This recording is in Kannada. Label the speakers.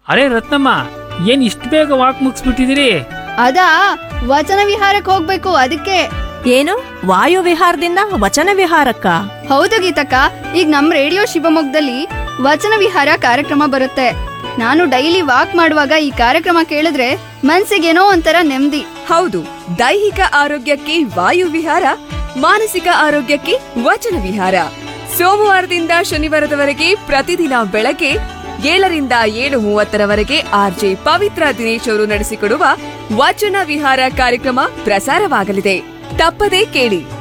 Speaker 1: ಅರೆ ರತ್ನಮ್ಮ, ಏನ್ ಇಷ್ಟು ಬೇಗ ವಾಕ್ ಮುಗಿಸ್ಬಿಟ್ಟಿದಿರಿ?
Speaker 2: ಅದಾ, ವಚನ ವಿಹಾರಕ್ಕೆ ಹೋಗ್ಬೇಕು ಅದಕ್ಕೆ.
Speaker 3: ಏನು ವಾಯು ವಿಹಾರದಿಂದ ವಚನ ವಿಹಾರಕ್ಕ?
Speaker 2: ಹೌದು ಗೀತಕ್ಕ, ಈಗ ನಮ್ ರೇಡಿಯೋ ಶಿವಮೊಗ್ಗದಲ್ಲಿ ವಚನ ವಿಹಾರ ಕಾರ್ಯಕ್ರಮ ಬರುತ್ತೆ. ನಾನು ಡೈಲಿ ವಾಕ್ ಮಾಡುವಾಗ ಈ ಕಾರ್ಯಕ್ರಮ ಕೇಳಿದ್ರೆ ಮನ್ಸಿಗೇನೋ ಒಂಥರ ನೆಮ್ಮದಿ.
Speaker 4: ಹೌದು, ದೈಹಿಕ ಆರೋಗ್ಯಕ್ಕೆ ವಾಯು ವಿಹಾರ, ಮಾನಸಿಕ ಆರೋಗ್ಯಕ್ಕೆ ವಚನ ವಿಹಾರ. ಸೋಮವಾರದಿಂದ ಶನಿವಾರದವರೆಗೆ ಪ್ರತಿದಿನ ಬೆಳಗ್ಗೆ 7ರಿಂದ 7:30 ಆರ್ಜೆ ಪವಿತ್ರ ದಿನೇಶ್ ಅವರು ನಡೆಸಿಕೊಡುವ ವಚನ ವಿಹಾರ ಕಾರ್ಯಕ್ರಮ ಪ್ರಸಾರವಾಗಲಿದೆ. ತಪ್ಪದೇ ಕೇಳಿ.